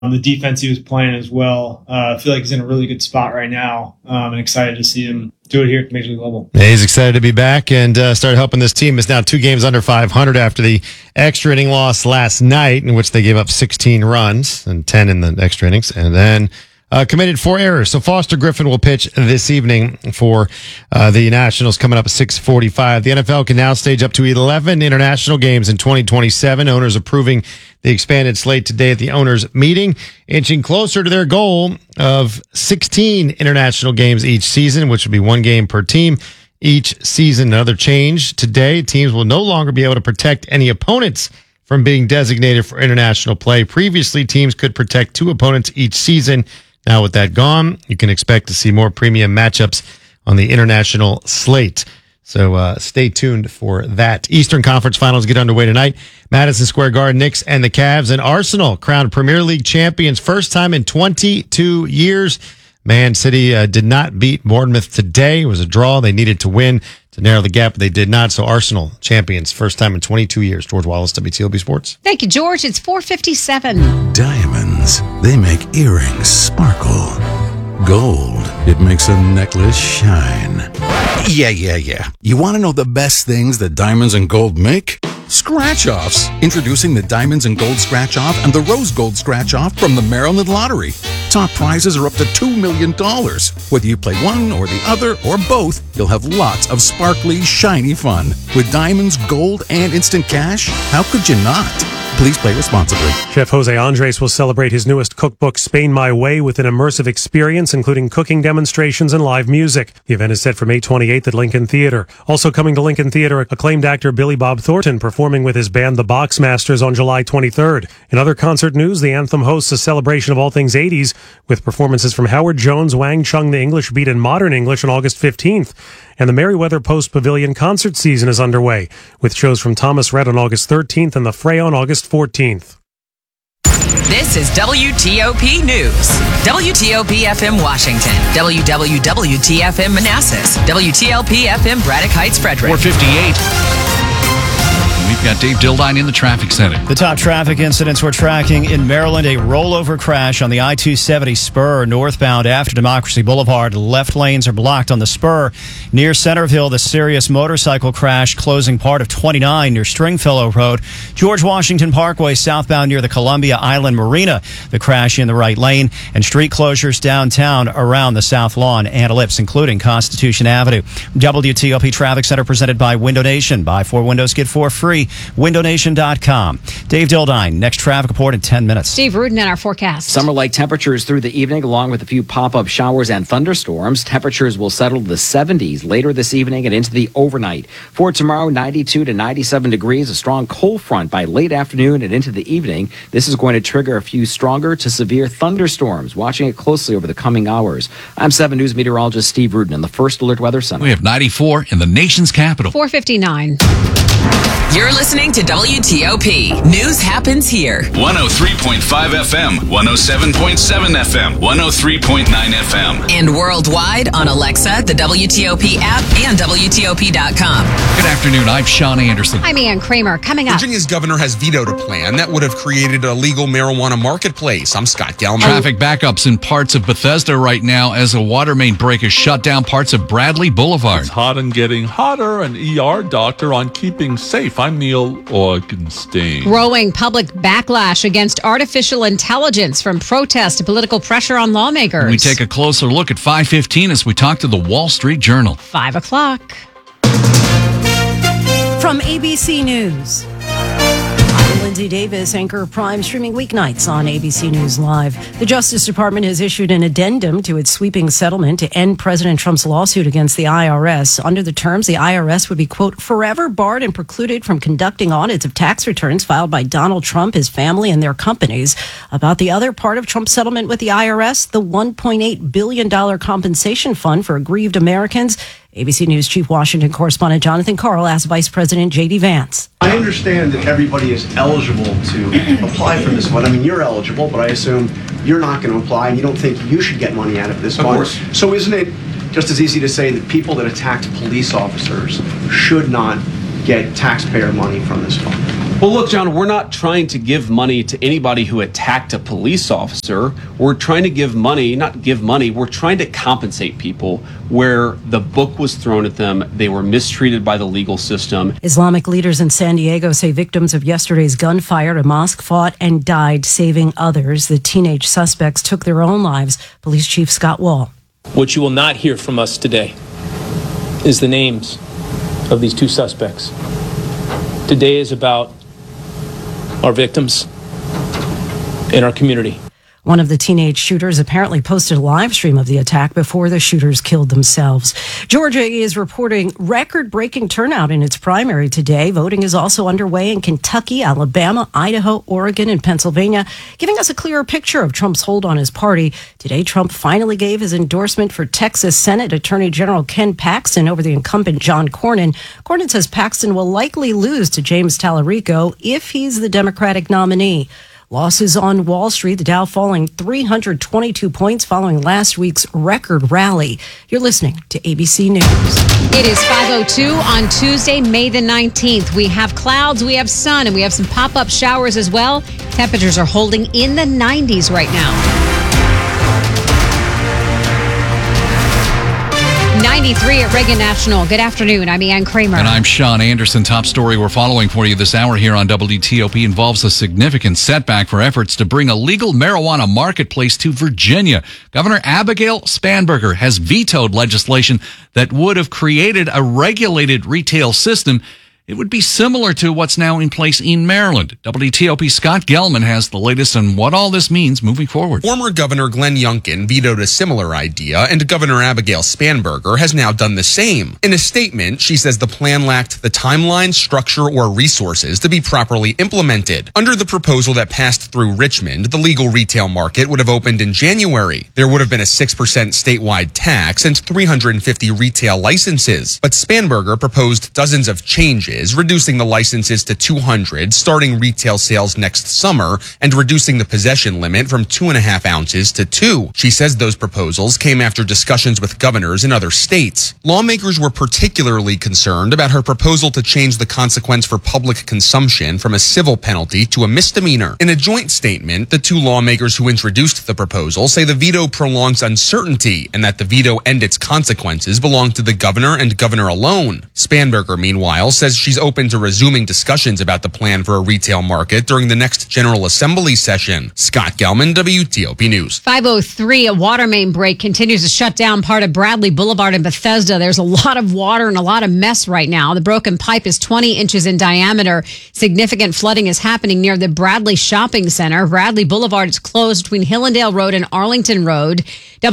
The defense he was playing as well. I feel like he's in a really good spot right now, and excited to see him do it here at Major League level. Yeah, he's excited to be back and start helping this team. It's now 2 games under 500 after the extra inning loss last night, in which they gave up 16 runs and 10 in the extra innings, and then committed 4 errors. So Foster Griffin will pitch this evening for the Nationals coming up at 6:45. The NFL can now stage up to 11 international games in 2027. Owners approving the expanded slate today at the owners' meeting, inching closer to their goal of 16 international games each season, which would be 1 game per team each season. Another change today, teams will no longer be able to protect any opponents from being designated for international play. Previously, teams could protect 2 opponents each season. Now with that gone, you can expect to see more premium matchups on the international slate. So stay tuned for that. Eastern Conference Finals get underway tonight. Madison Square Garden, Knicks and the Cavs, and Arsenal crowned Premier League champions first time in 22 years. Man City did not beat Bournemouth today. It was a draw. They needed to win to narrow the gap, but they did not. So Arsenal champions first time in 22 years. George Wallace, WTOP Sports. Thank you, George. It's 4:57. Diamonds, they make earrings sparkle. Gold, it makes a necklace shine. Yeah. You want to know the best things that diamonds and gold make? Scratch-offs. Introducing the Diamonds and Gold Scratch-Off and the Rose Gold Scratch-Off from the Maryland Lottery. Top prizes are up to $2 million. Whether you play one or the other or both, you'll have lots of sparkly, shiny fun. With diamonds, gold, and instant cash, how could you not? Please play responsibly. Chef Jose Andres will celebrate his newest cookbook, Spain My Way, with an immersive experience, including cooking demonstrations and live music. The event is set for May 28th at Lincoln Theater. Also coming to Lincoln Theater, acclaimed actor Billy Bob Thornton performing with his band The Boxmasters on July 23rd. In other concert news, the Anthem hosts a celebration of all things 80s with performances from Howard Jones, Wang Chung, The English Beat, and Modern English on August 15th. And the Merriweather Post Pavilion concert season is underway, with shows from Thomas Rhett on August 13th and The Fray on August 14th. This is WTOP News. WTOP FM Washington. WWWT-FM Manassas. WTLP FM Braddock Heights Frederick. 458. We've got Dave Dildine in the traffic center. The top traffic incidents we're tracking in Maryland: a rollover crash on the I-270 spur northbound after Democracy Boulevard. Left lanes are blocked on the spur. Near Centerville, the serious motorcycle crash closing part of 29 near Stringfellow Road. George Washington Parkway southbound near the Columbia Island Marina. The crash in the right lane, and street closures downtown around the South Lawn and Ellipse, including Constitution Avenue. WTOP Traffic Center presented by Window Nation. Buy 4 windows, get 4 free. WindowNation.com. Dave Dildine, next traffic report in 10 minutes. Steve Rudin in our forecast. Summer-like temperatures through the evening, along with a few pop-up showers and thunderstorms. Temperatures will settle to the 70s later this evening and into the overnight. For tomorrow, 92 to 97 degrees. A strong cold front by late afternoon and into the evening. This is going to trigger a few stronger to severe thunderstorms. Watching it closely over the coming hours. I'm 7 News meteorologist Steve Rudin in the First Alert Weather Center. We have 94 in the nation's capital. 4:59. You're listening to WTOP. News happens here. 103.5 FM, 107.7 FM, 103.9 FM. And worldwide on Alexa, the WTOP app, and WTOP.com. Good afternoon. I'm Sean Anderson. I'm Ann Kramer. Coming up. Virginia's governor has vetoed a plan that would have created a legal marijuana marketplace. I'm Scott Gelman. Traffic backups in parts of Bethesda right now as a water main break has shut down parts of Bradley Boulevard. It's hot and getting hotter. An ER doctor on keeping safe. I'm Neil Augenstein. Growing public backlash against artificial intelligence, from protests to political pressure on lawmakers. We take a closer look at 5:15 as we talk to the Wall Street Journal. 5 o'clock. From ABC News, I'm Lindsay Davis, anchor of Prime, streaming weeknights on ABC News Live. The Justice Department has issued an addendum to its sweeping settlement to end President Trump's lawsuit against the IRS. Under the terms, the IRS would be, quote, forever barred and precluded from conducting audits of tax returns filed by Donald Trump, his family, and their companies. About the other part of Trump's settlement with the IRS, the $1.8 billion compensation fund for aggrieved Americans. ABC News Chief Washington correspondent Jonathan Karl asked Vice President J.D. Vance. I understand that everybody is eligible to apply for this fund. I mean, you're eligible, but I assume you're not going to apply and you don't think you should get money out of this fund. Of course. So isn't it just as easy to say that people that attacked police officers should not get taxpayer money from this fund? Well, look, John, we're not trying to give money to anybody who attacked a police officer. We're trying to give money, not give money, we're trying to compensate people where the book was thrown at them. They were mistreated by the legal system. Islamic leaders in San Diego say victims of yesterday's gunfire at a mosque fought and died, saving others. The teenage suspects took their own lives. Police Chief Scott Wall. What you will not hear from us today is the names of these two suspects. Today is about our victims in our community. One of the teenage shooters apparently posted a live stream of the attack before the shooters killed themselves. Georgia is reporting record-breaking turnout in its primary today. Voting is also underway in Kentucky, Alabama, Idaho, Oregon, and Pennsylvania, giving us a clearer picture of Trump's hold on his party. Today, Trump finally gave his endorsement for Texas Senate Attorney General Ken Paxton over the incumbent John Cornyn. Cornyn says Paxton will likely lose to James Tallarico if he's the Democratic nominee. Losses on Wall Street, the Dow falling 322 points following last week's record rally. You're listening to ABC News. It is 5:02 on Tuesday, May the 19th. We have clouds, we have sun, and we have some pop-up showers as well. Temperatures are holding in the 90s right now. 93 at Reagan National. Good afternoon. I'm Ann Kramer. And I'm Sean Anderson. Top story we're following for you this hour here on WTOP involves a significant setback for efforts to bring a legal marijuana marketplace to Virginia. Governor Abigail Spanberger has vetoed legislation that would have created a regulated retail system. It would be similar to what's now in place in Maryland. WTOP Scott Gelman has the latest on what all this means moving forward. Former Governor Glenn Youngkin vetoed a similar idea, and Governor Abigail Spanberger has now done the same. In a statement, she says the plan lacked the timeline, structure, or resources to be properly implemented. Under the proposal that passed through Richmond, the legal retail market would have opened in January. There would have been a 6% statewide tax and 350 retail licenses. But Spanberger proposed dozens of changes, reducing the licenses to 200, starting retail sales next summer, and reducing the possession limit from 2.5 ounces to 2. She says those proposals came after discussions with governors in other states. Lawmakers were particularly concerned about her proposal to change the consequence for public consumption from a civil penalty to a misdemeanor. In a joint statement, the two lawmakers who introduced the proposal say the veto prolongs uncertainty and that the veto and its consequences belong to the governor and governor alone. Spanberger, meanwhile, says she's open to resuming discussions about the plan for a retail market during the next General Assembly session. Scott Gelman, WTOP News. 5:03, a water main break continues to shut down part of Bradley Boulevard in Bethesda. There's a lot of water and a lot of mess right now. The broken pipe is 20 inches in diameter. Significant flooding is happening near the Bradley Shopping Center. Bradley Boulevard is closed between Hillendale Road and Arlington Road.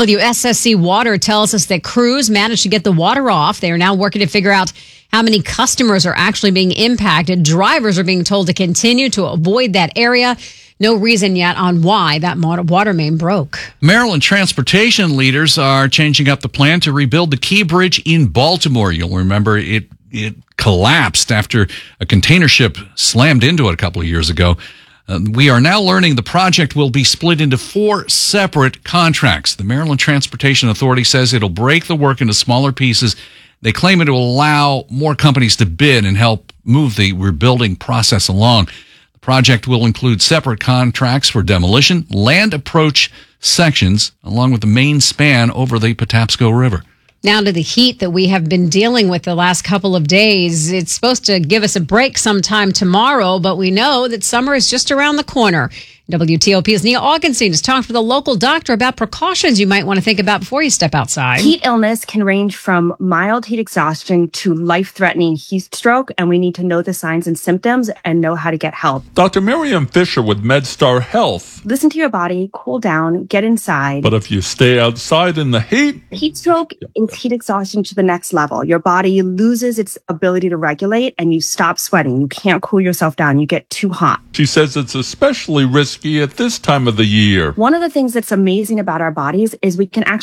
WSSC Water tells us that crews managed to get the water off. They are now working to figure out how many customers are actually being impacted. Drivers are being told to continue to avoid that area. No reason yet on why that water main broke. Maryland transportation leaders are changing up the plan to rebuild the Key Bridge in Baltimore. You'll remember it collapsed after a container ship slammed into it a couple of years ago. We are now learning the project will be split into 4 separate contracts. The Maryland Transportation Authority says it'll break the work into smaller pieces. They claim it will allow more companies to bid and help move the rebuilding process along. The project will include separate contracts for demolition, land approach sections, along with the main span over the Patapsco River. Now to the heat that we have been dealing with the last couple of days. It's supposed to give us a break sometime tomorrow, but we know that summer is just around the corner. WTOP's Nia Augenstein has talked with a local doctor about precautions you might want to think about before you step outside. Heat illness can range from mild heat exhaustion to life-threatening heat stroke, and we need to know the signs and symptoms and know how to get help. Dr. Miriam Fisher with MedStar Health. Listen to your body, cool down, get inside. But if you stay outside in the heat... Heat stroke is heat exhaustion to the next level. Your body loses its ability to regulate and you stop sweating. You can't cool yourself down. You get too hot. She says it's especially risky at this time of the year. One of the things that's amazing about our bodies is we can actually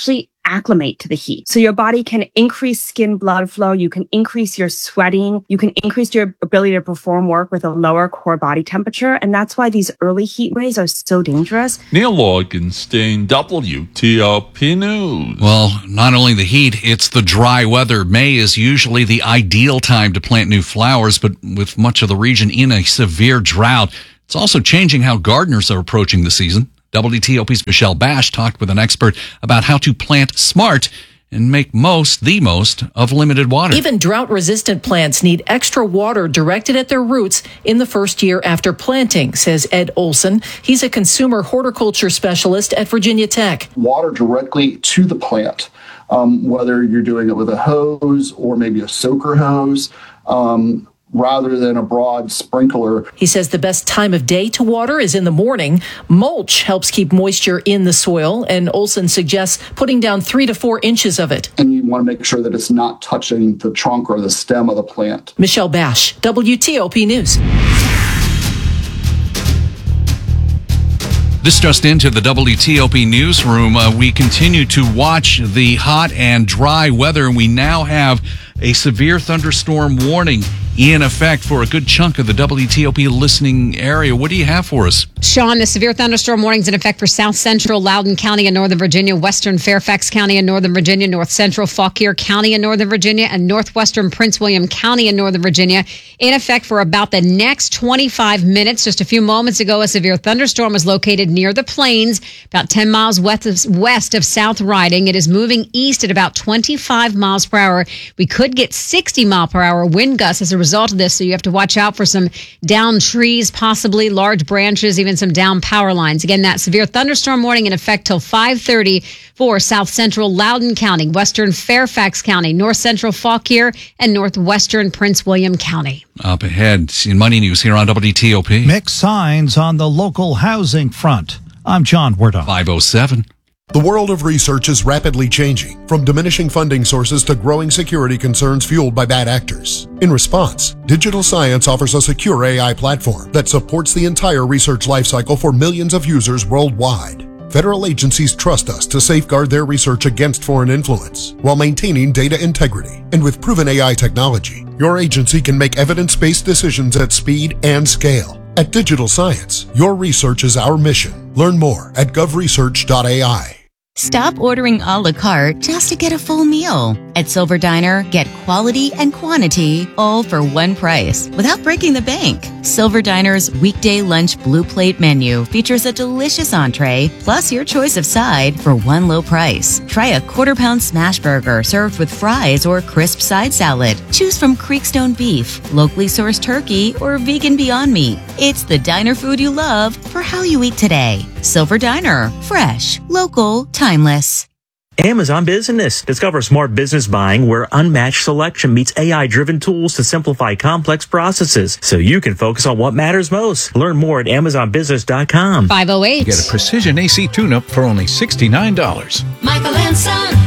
acclimate to the heat. So your body can increase skin blood flow. You can increase your sweating. You can increase your ability to perform work with a lower core body temperature. And that's why these early heat waves are so dangerous. Neil Augenstein, WTOP News. Well, not only the heat, it's the dry weather. May is usually the ideal time to plant new flowers, but with much of the region in a severe drought, it's also changing how gardeners are approaching the season. WTOP's Michelle Bash talked with an expert about how to plant smart and make the most of limited water. Even drought-resistant plants need extra water directed at their roots in the first year after planting, says Ed Olson. He's a consumer horticulture specialist at Virginia Tech. Water directly to the plant, whether you're doing it with a hose or maybe a soaker hose, rather than a broad sprinkler. He says the best time of day to water is in the morning. Mulch helps keep moisture in the soil, and Olson suggests putting down 3 to 4 inches of it. And you want to make sure that it's not touching the trunk or the stem of the plant. Michelle Bash, WTOP News. This just into the WTOP newsroom. We continue to watch the hot and dry weather, and we now have a severe thunderstorm warning in effect for a good chunk of the WTOP listening area. What do you have for us? Sean, the severe thunderstorm warnings in effect for South Central Loudoun County in Northern Virginia, Western Fairfax County in Northern Virginia, North Central Fauquier County in Northern Virginia, and Northwestern Prince William County in Northern Virginia in effect for about the next 25 minutes. Just a few moments ago, a severe thunderstorm was located near the plains, about 10 miles west of South Riding. It is moving east at about 25 miles per hour. We could get 60 mile per hour wind gusts as a result of this, so you have to watch out for some downed trees, possibly large branches, even some down power lines. Again, that severe thunderstorm warning in effect till 5:30 for South Central Loudoun County, Western Fairfax County, North Central Fauquier, and Northwestern Prince William County. Up ahead, in Money News here on WTOP. Mixed signs on the local housing front. I'm John Wardon. 507. The world of research is rapidly changing, from diminishing funding sources to growing security concerns fueled by bad actors. In response, Digital Science offers a secure AI platform that supports the entire research lifecycle for millions of users worldwide. Federal agencies trust us to safeguard their research against foreign influence while maintaining data integrity. And with proven AI technology, your agency can make evidence-based decisions at speed and scale. At Digital Science, your research is our mission. Learn more at govresearch.ai. Stop ordering a la carte just to get a full meal. At Silver Diner, get quality and quantity all for one price without breaking the bank. Silver Diner's weekday lunch blue plate menu features a delicious entree plus your choice of side for one low price. Try a quarter-pound smash burger served with fries or crisp side salad. Choose from Creekstone beef, locally sourced turkey, or vegan Beyond Meat. It's the diner food you love for how you eat today. Silver Diner. Fresh, local, timeless. Amazon Business. Discover smart business buying where unmatched selection meets AI-driven tools to simplify complex processes so you can focus on what matters most. Learn more at AmazonBusiness.com. 508. Get a precision AC tune-up for only $69. Michael and Son.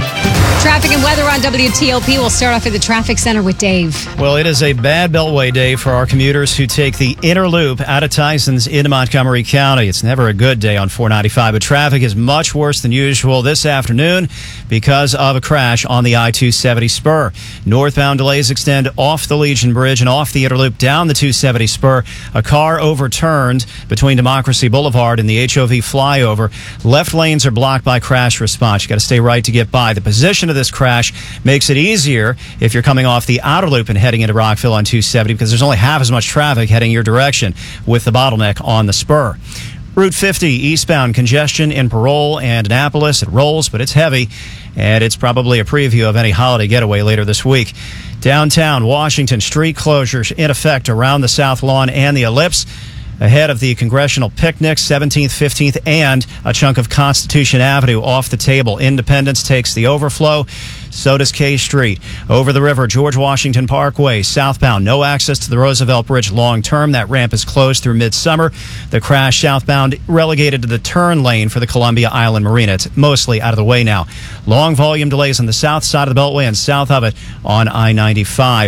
Traffic and weather on WTOP. We'll start off at the traffic center with Dave. Well, it is a bad Beltway day for our commuters who take the inner loop out of Tysons into Montgomery County. It's never a good day on 495, but traffic is much worse than usual this afternoon because of a crash on the I-270 spur. Northbound delays extend off the Legion Bridge and off the inner loop down the 270 spur. A car overturned between Democracy Boulevard and the HOV flyover. Left lanes are blocked by crash response. You got to stay right to get by. The position of this crash makes it easier if you're coming off the outer loop and heading into Rockville on 270 because there's only half as much traffic heading your direction with the bottleneck on the spur. Route 50 eastbound congestion in Parole and Annapolis. It rolls, but it's heavy, and it's probably a preview of any holiday getaway later this week. Downtown Washington, street closures in effect around the South Lawn and the Ellipse ahead of the congressional picnics, 17th, 15th, and a chunk of Constitution Avenue off the table. Independence takes the overflow. So does K Street. Over the river, George Washington Parkway, southbound. No access to the Roosevelt Bridge long term. That ramp is closed through midsummer. The crash southbound relegated to the turn lane for the Columbia Island Marina. It's mostly out of the way now. Long volume delays on the south side of the Beltway and south of it on I-95.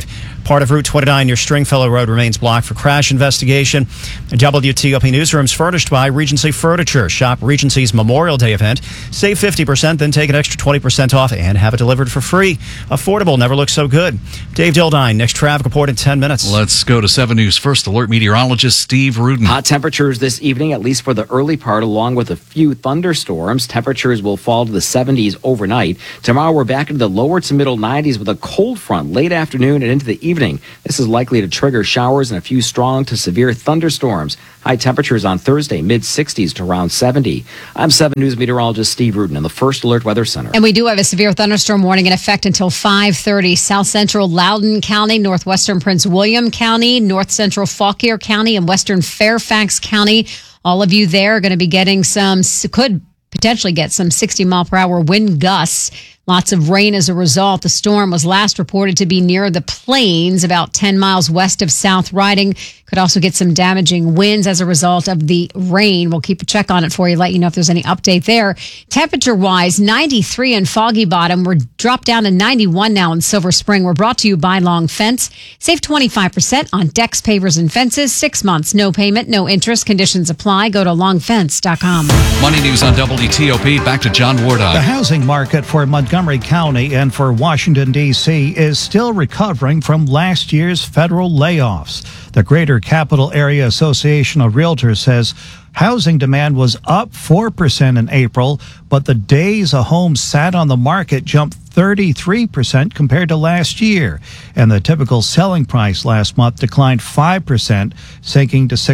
Part of Route 29 near Stringfellow Road remains blocked for crash investigation. The WTOP newsrooms furnished by Regency Furniture. Shop Regency's Memorial Day event. Save 50%, then take an extra 20% off and have it delivered for free. Affordable never looks so good. Dave Dildine, next traffic report in 10 minutes. Let's go to 7 News First Alert meteorologist Steve Rudin. Hot temperatures this evening, at least for the early part, along with a few thunderstorms. Temperatures will fall to the 70s overnight. Tomorrow, we're back into the lower to middle 90s with a cold front late afternoon and into the evening. This is likely to trigger showers and a few strong to severe thunderstorms. High temperatures on Thursday, mid-60s to around 70. I'm 7 News meteorologist Steve Rudin in the First Alert Weather Center. And we do have a severe thunderstorm warning in effect until 5:30. South Central Loudoun County, northwestern Prince William County, north central Fauquier County, and western Fairfax County. All of you there are going to be getting could potentially get some 60-mile-per-hour wind gusts. Lots of rain as a result. The storm was last reported to be near the plains, about 10 miles west of South Riding. Could also get some damaging winds as a result of the rain. We'll keep a check on it for you, let you know if there's any update there. Temperature-wise, 93 in Foggy Bottom. We're dropped down to 91 now in Silver Spring. We're brought to you by Long Fence. Save 25% on decks, pavers, and fences. 6 months, no payment, no interest. Conditions apply. Go to longfence.com. Money News on WTOP. Back to John Wardock. The housing market for Montgomery County and for Washington, D.C. is still recovering from last year's federal layoffs. The Greater Capital Area Association of Realtors says housing demand was up 4% in April, but the days a home sat on the market jumped 33% compared to last year. And the typical selling price last month declined 5%, sinking to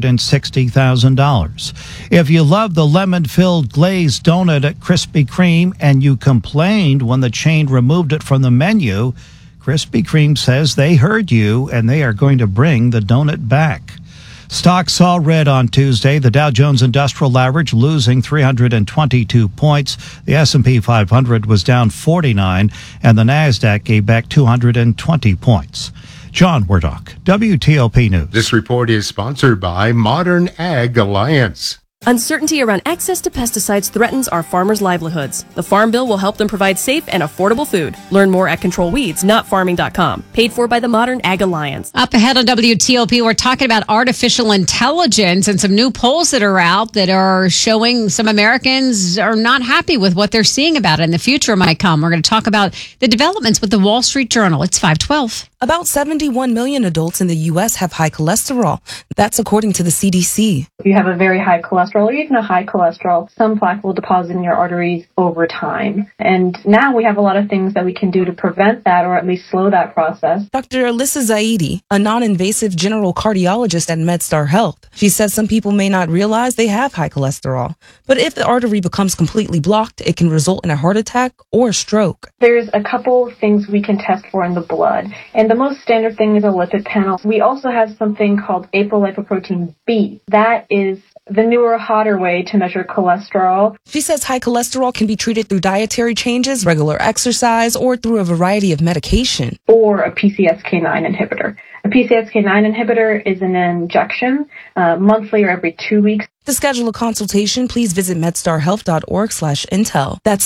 $660,000. If you love the lemon-filled glazed donut at Krispy Kreme and you complained when the chain removed it from the menu, Krispy Kreme says they heard you and they are going to bring the donut back. Stocks saw red on Tuesday. The Dow Jones Industrial Average losing 322 points. The S&P 500 was down 49, and the Nasdaq gave back 220 points. John Wardock, WTOP News. This report is sponsored by Modern Ag Alliance. Uncertainty around access to pesticides threatens our farmers' livelihoods. The Farm Bill will help them provide safe and affordable food. Learn more at controlweeds.farming.com. Paid for by the Modern Ag Alliance. Up ahead on WTOP, we're talking about artificial intelligence and some new polls that are out that are showing some Americans are not happy with what they're seeing about it, and the future might come. We're going to talk about the developments with the Wall Street Journal. It's 5:12. About 71 million adults in the U.S. have high cholesterol. That's according to the CDC. If you have a very high cholesterol or even a high cholesterol, some plaque will deposit in your arteries over time. And now we have a lot of things that we can do to prevent that or at least slow that process. Dr. Alyssa Zaidi, a non-invasive general cardiologist at MedStar Health. She says some people may not realize they have high cholesterol. But if the artery becomes completely blocked, it can result in a heart attack or stroke. There's a couple things we can test for in the blood. And the most standard thing is a lipid panel. We also have something called apolipoprotein B. That is the newer, hotter way to measure cholesterol. She says high cholesterol can be treated through dietary changes, regular exercise, or through a variety of medication. Or a PCSK9 inhibitor. A PCSK9 inhibitor is an injection monthly or every 2 weeks. To schedule a consultation, please visit medstarhealth.org/intel. That's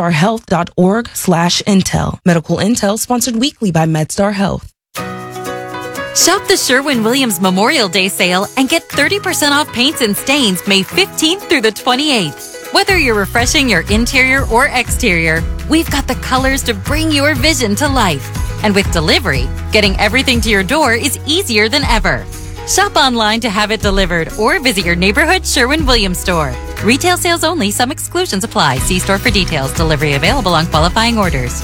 medstarhealth.org/intel. Medical intel sponsored weekly by MedStar Health. Shop the Sherwin-Williams Memorial Day sale and get 30% off paints and stains May 15th through the 28th. Whether you're refreshing your interior or exterior, we've got the colors to bring your vision to life. And with delivery, getting everything to your door is easier than ever. Shop online to have it delivered or visit your neighborhood Sherwin-Williams store. Retail sales only. Some exclusions apply. See store for details. Delivery available on qualifying orders.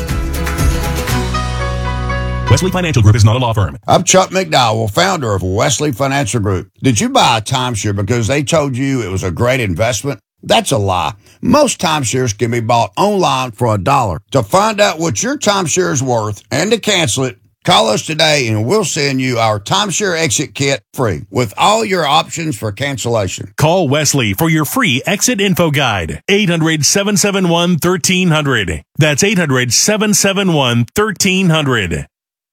Wesley Financial Group is not a law firm. I'm Chuck McDowell, founder of Wesley Financial Group. Did you buy a timeshare because they told you it was a great investment? That's a lie. Most timeshares can be bought online for $1. To find out what your timeshare is worth and to cancel it, call us today and we'll send you our timeshare exit kit free with all your options for cancellation. Call Wesley for your free exit info guide. 800-771-1300. That's 800-771-1300.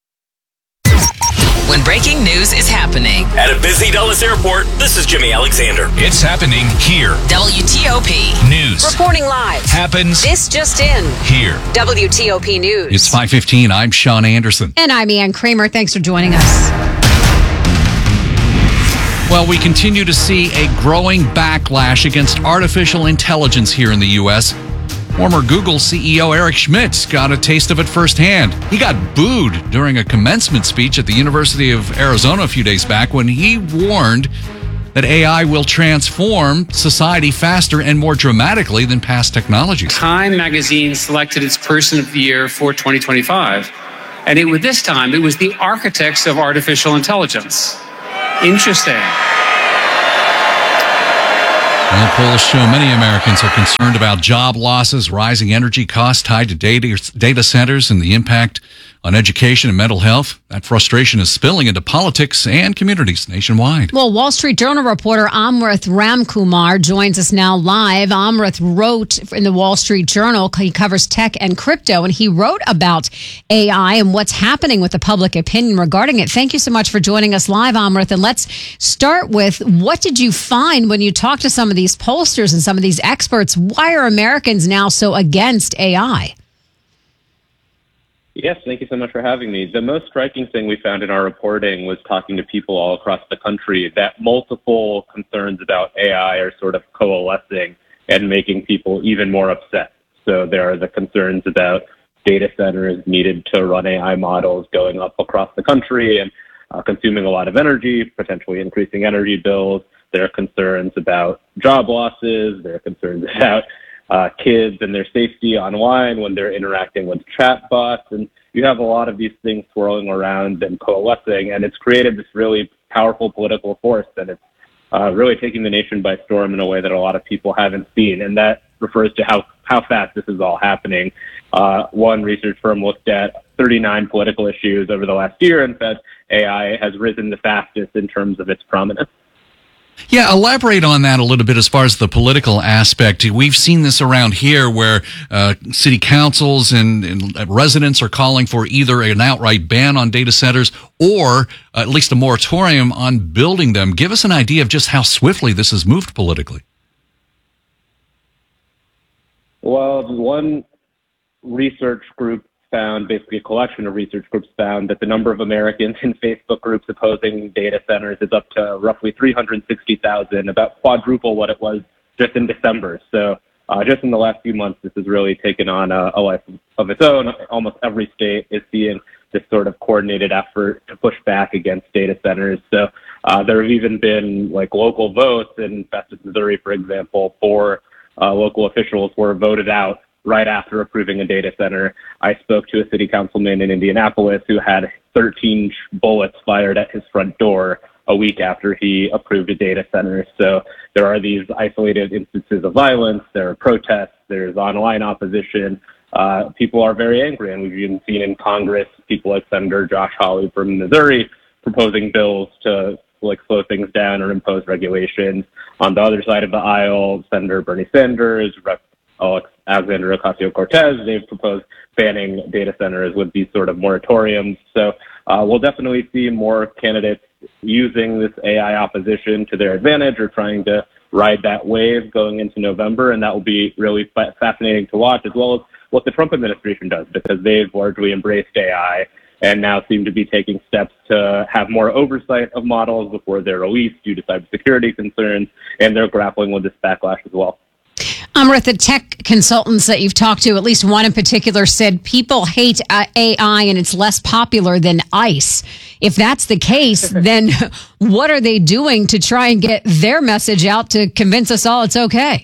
When breaking news is happening at a busy Dulles airport, this is Jimmy Alexander. It's happening here. WTOP News. news Reporting live. happens This just in. here. WTOP News. It's 5:15. I'm Sean Anderson. And I'm Ann Kramer. Thanks for joining us. Well, we continue to see a growing backlash against artificial intelligence here in the U.S. Former Google CEO Eric Schmidt got a taste of it firsthand. He got booed during a commencement speech at the University of Arizona a few days back when he warned that AI will transform society faster and more dramatically than past technologies. Time magazine selected its Person of the Year for 2025, and this time it was the architects of artificial intelligence. Interesting. Well, polls show many Americans are concerned about job losses, rising energy costs tied to data centers, and the impact on education and mental health. That frustration is spilling into politics and communities nationwide. Well, Wall Street Journal reporter Amrith Ramkumar joins us now live. Amrith wrote in the Wall Street Journal, he covers tech and crypto, and he wrote about AI and what's happening with the public opinion regarding it. Thank you so much for joining us live, Amrith. And let's start with, what did you find when you talked to some of these pollsters and some of these experts? Why are Americans now so against AI? Yes, thank you so much for having me. The most striking thing we found in our reporting was talking to people all across the country that multiple concerns about AI are sort of coalescing and making people even more upset. So there are the concerns about data centers needed to run AI models going up across the country and consuming a lot of energy, potentially increasing energy bills. There are concerns about job losses. There are concerns about kids and their safety online when they're interacting with chatbots. And you have a lot of these things swirling around and coalescing, and it's created this really powerful political force, and it's really taking the nation by storm in a way that a lot of people haven't seen. And that refers to how fast this is all happening. One research firm looked at 39 political issues over the last year and said AI has risen the fastest in terms of its prominence. Yeah, elaborate on that a little bit as far as the political aspect. We've seen this around here where city councils and residents are calling for either an outright ban on data centers or at least a moratorium on building them. Give us an idea of just how swiftly this has moved politically. Well, one research group found, basically a collection of research groups found, that the number of Americans in Facebook groups opposing data centers is up to roughly 360,000, about quadruple what it was just in December. So just in the last few months, this has really taken on a life of its own. Almost every state is seeing this sort of coordinated effort to push back against data centers. So there have even been like local votes in Festus, Missouri, for example, for local officials were voted out right after approving a data center. I spoke to a city councilman in Indianapolis who had 13 bullets fired at his front door a week after he approved a data center. So there are these isolated instances of violence, there are protests, there's online opposition. People are very angry, and we've even seen in Congress people like Senator Josh Hawley from Missouri proposing bills to slow things down or impose regulations. On the other side of the aisle, Senator Bernie Sanders, Alexandria Ocasio-Cortez, they've proposed banning data centers with these sort of moratoriums. So we'll definitely see more candidates using this AI opposition to their advantage or trying to ride that wave going into November. And that will be really fascinating to watch, as well as what the Trump administration does, because they've largely embraced AI and now seem to be taking steps to have more oversight of models before they're released due to cybersecurity concerns. And they're grappling with this backlash as well. Amrith, the tech consultants that you've talked to, at least one in particular, said people hate AI and it's less popular than ICE. If that's the case, then what are they doing to try and get their message out to convince us all it's okay?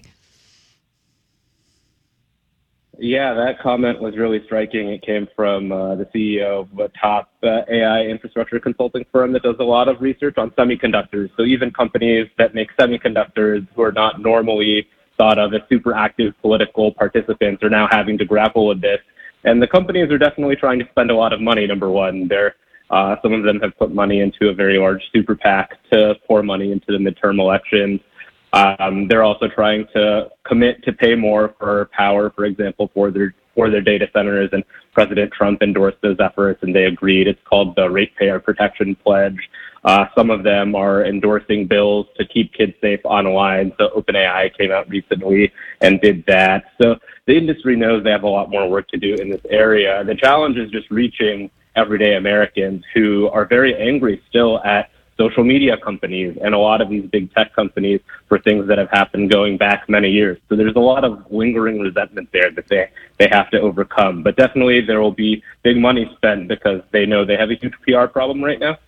Yeah, that comment was really striking. It came from the CEO of a top AI infrastructure consulting firm that does a lot of research on semiconductors. So even companies that make semiconductors who are not normally thought of as super active political participants are now having to grapple with this. And the companies are definitely trying to spend a lot of money, number one. Some of them have put money into a very large super PAC to pour money into the midterm elections. They're also trying to commit to pay more for power, for example, for their for their data centers, and President Trump endorsed those efforts, and they agreed. It's called the Ratepayer Protection Pledge. Some of them are endorsing bills to keep kids safe online. So OpenAI came out recently and did that. So the industry knows they have a lot more work to do in this area. The challenge is just reaching everyday Americans who are very angry still at social media companies and a lot of these big tech companies for things that have happened going back many years. So there's a lot of lingering resentment there that they have to overcome. But definitely there will be big money spent because they know they have a huge PR problem right now.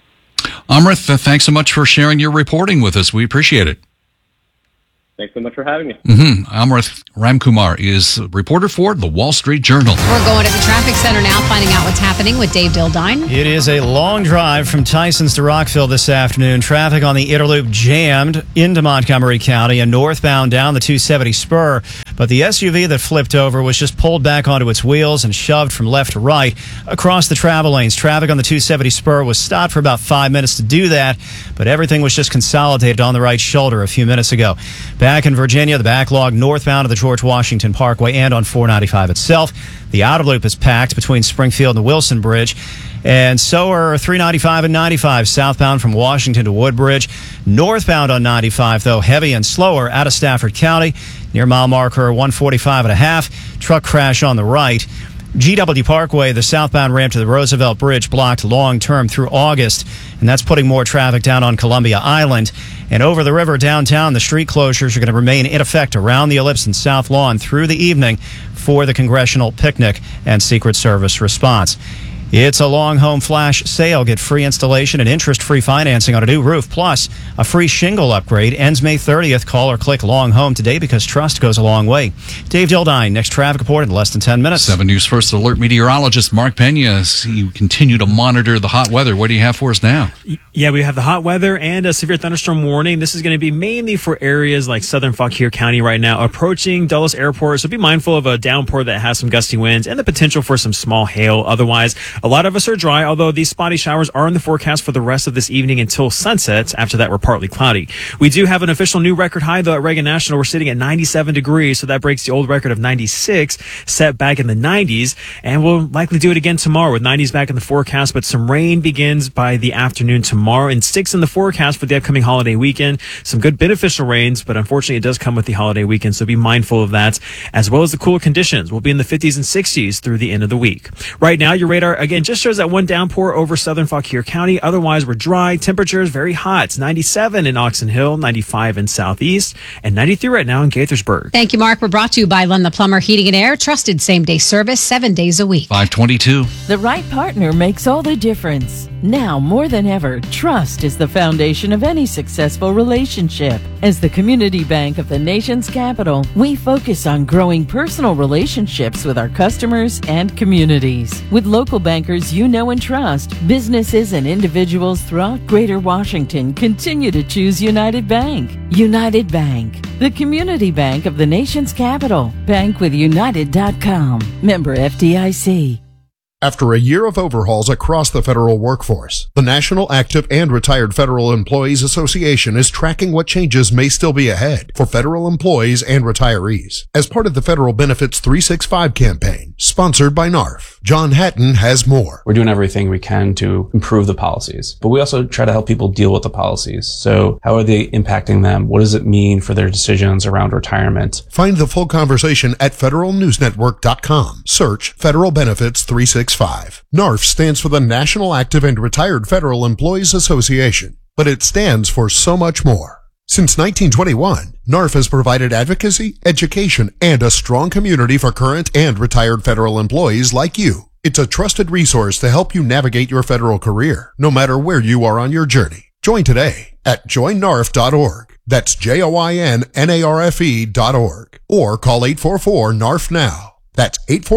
Amrit, thanks so much for sharing your reporting with us. We appreciate it. Thanks so much for having me. Amrit Ramkumar is a reporter for The Wall Street Journal. We're going to the traffic center now, finding out what's happening with Dave Dildine. It is a long drive from Tysons to Rockville this afternoon. Traffic on the Interloop jammed into Montgomery County and northbound down the 270 spur. But the SUV that flipped over was just pulled back onto its wheels and shoved from left to right across the travel lanes. Traffic on the 270 spur was stopped for about 5 minutes to do that, but everything was just consolidated on the right shoulder a few minutes ago. Back in Virginia, the backlog northbound of the George Washington Parkway and on 495 itself. The outer loop is packed between Springfield and the Wilson Bridge. And so are 395 and 95 southbound from Washington to Woodbridge. Northbound on 95, though, heavy and slower out of Stafford County near mile marker 145.5. Truck crash on the right. GW Parkway, the southbound ramp to the Roosevelt Bridge, blocked long-term through August, and that's putting more traffic down on Columbia Island. And over the river downtown, the street closures are going to remain in effect around the Ellipse and South Lawn through the evening for the Congressional Picnic and Secret Service response. It's a long home flash sale. Get free installation and interest-free financing on a new roof, plus a free shingle upgrade. Ends May 30th. Call or click Long Home today because trust goes a long way. Dave Dildine, next traffic report in less than 10 minutes. 7 News First Alert meteorologist Mark Pena. As you continue to monitor the hot weather, what do you have for us now? Yeah, we have the hot weather and a severe thunderstorm warning. This is going to be mainly for areas like southern Fauquier County right now, approaching Dulles Airport. So be mindful of a downpour that has some gusty winds and the potential for some small hail. Otherwise, a lot of us are dry, although these spotty showers are in the forecast for the rest of this evening until sunset. After that, we're partly cloudy. We do have an official new record high, though, at Reagan National. We're sitting at 97 degrees, so that breaks the old record of 96, set back in the 90s. And we'll likely do it again tomorrow with 90s back in the forecast, but some rain begins by the afternoon tomorrow and sticks in the forecast for the upcoming holiday weekend. Some good beneficial rains, but unfortunately it does come with the holiday weekend, so be mindful of that, as well as the cooler conditions. We'll be in the 50s and 60s through the end of the week. Right now, your radar, again, just shows that one downpour over southern Fauquier County. Otherwise, we're dry. Temperatures very hot. It's 97 in Oxon Hill, 95 in Southeast, and 93 right now in Gaithersburg. Thank you, Mark. We're brought to you by Len the Plumber Heating and Air. Trusted same-day service 7 days a week. 522. The right partner makes all the difference. Now more than ever, trust is the foundation of any successful relationship. As the community bank of the nation's capital, we focus on growing personal relationships with our customers and communities. With local bankers you know and trust, businesses and individuals throughout Greater Washington continue to choose United Bank. United Bank, the community bank of the nation's capital. Bankwithunited.com. Member FDIC. After a year of overhauls across the federal workforce, the National Active and Retired Federal Employees Association is tracking what changes may still be ahead for federal employees and retirees as part of the Federal Benefits 365 campaign, sponsored by NARF. John Hatton has more. We're doing everything we can to improve the policies, but we also try to help people deal with the policies. So how are they impacting them? What does it mean for their decisions around retirement? Find the full conversation at federalnewsnetwork.com. Search Federal Benefits 365. NARF stands for the National Active and Retired Federal Employees Association, but it stands for so much more. Since 1921, NARF has provided advocacy, education, and a strong community for current and retired federal employees like you. It's a trusted resource to help you navigate your federal career, no matter where you are on your journey. Join today at joinnarf.org. That's JOINNARFE.org. Or call 844-NARF-NOW. That's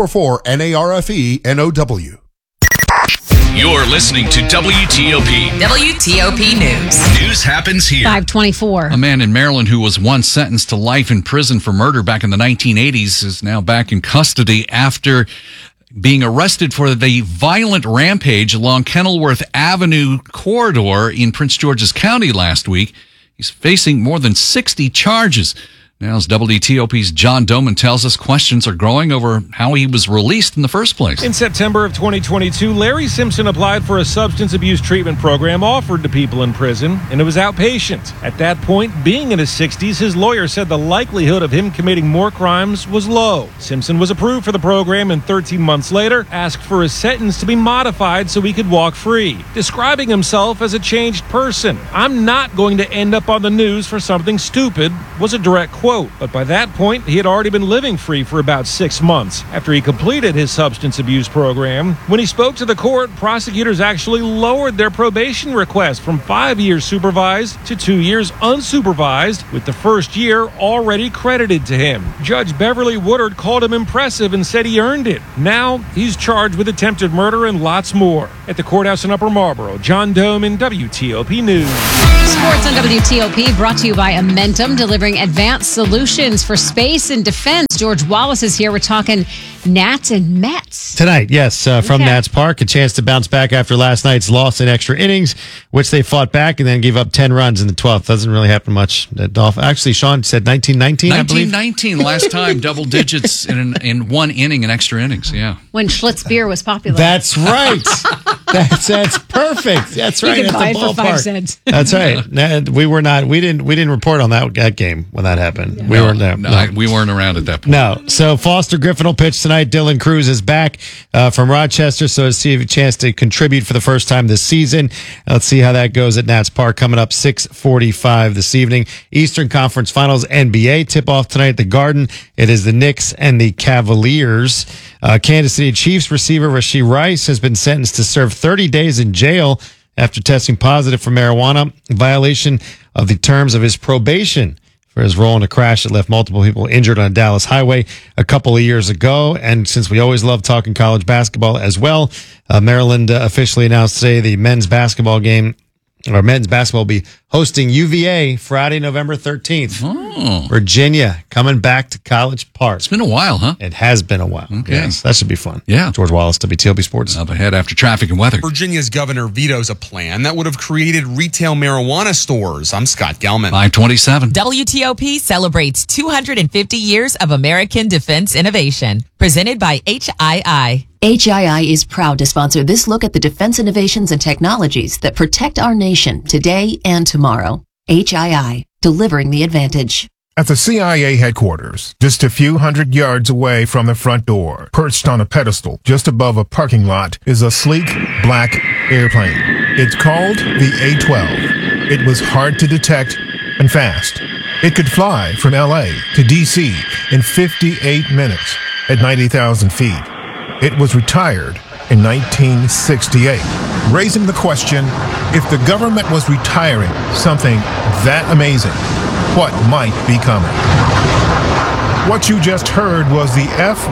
844-NARFE-NOW. You're listening to WTOP. WTOP News. News happens here. 524. A man in Maryland who was once sentenced to life in prison for murder back in the 1980s is now back in custody after being arrested for the violent rampage along Kenilworth Avenue corridor in Prince George's County last week. He's facing more than 60 charges. Now, as WTOP's John Doman tells us, questions are growing over how he was released in the first place. In September of 2022, Larry Simpson applied for a substance abuse treatment program offered to people in prison, and it was outpatient. At that point, being in his 60s, his lawyer said the likelihood of him committing more crimes was low. Simpson was approved for the program and 13 months later asked for his sentence to be modified so he could walk free, describing himself as a changed person. "I'm not going to end up on the news for something stupid," was a direct quote. But by that point, he had already been living free for about 6 months after he completed his substance abuse program. When he spoke to the court, prosecutors actually lowered their probation request from 5 years supervised to 2 years unsupervised, with the first year already credited to him. Judge Beverly Woodard called him impressive and said he earned it. Now he's charged with attempted murder and lots more. At the courthouse in Upper Marlboro, John Doman, WTOP News. Sports on WTOP brought to you by Amentum, delivering advanced solutions for space and defense. George Wallace is here. We're talking Nats and Mets. Tonight, yes, from Nats Park, a chance to bounce back after last night's loss in extra innings, which they fought back and then gave up 10 runs in the 12th. Doesn't really happen much. Actually, Sean said 1919, I believe. 1919, last time, double digits in one inning in extra innings, yeah. When Schlitz beer was popular. That's right. That's perfect. That's right. You can at buy the it for 5 ballpark. cents. That's right. We didn't report on that game when that happened. Yeah. We weren't there. We weren't around at that point. No. So Foster Griffin will pitch tonight. Dylan Cruz is back from Rochester, so to see a chance to contribute for the first time this season. Let's see how that goes at Nats Park coming up 6:45 this evening. Eastern Conference Finals NBA tip off tonight at the Garden. It is the Knicks and the Cavaliers. Kansas City Chiefs receiver Rashee Rice has been sentenced to serve 30 days in jail after testing positive for marijuana, in violation of the terms of his probation for his role in a crash that left multiple people injured on a Dallas highway a couple of years ago. And since we always love talking college basketball as well, Maryland officially announced today the men's basketball will be hosting UVA Friday, November 13th. Oh. Virginia coming back to College Park. It's been a while, huh? It has been a while. Okay. Yes, that should be fun. Yeah. George Wallace, WTOP Sports. Up ahead after traffic and weather. Virginia's governor vetoes a plan that would have created retail marijuana stores. I'm Scott Gelman. 527. WTOP celebrates 250 years of American defense innovation. Presented by HII. HII is proud to sponsor this look at the defense innovations and technologies that protect our nation today and tomorrow. HII, delivering the advantage. At the CIA headquarters, just a few hundred yards away from the front door, perched on a pedestal just above a parking lot, is a sleek black airplane. It's called the A-12. It was hard to detect and fast. It could fly from LA to DC in 58 minutes at 90,000 feet. It was retired in 1968, raising the question, if the government was retiring something that amazing, what might be coming? What you just heard was the